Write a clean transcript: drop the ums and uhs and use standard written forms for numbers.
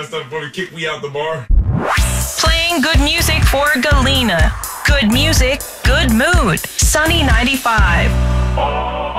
last time before he kicked me out the bar. Playing good music for Galena. Good music, good mood. Sunny 95.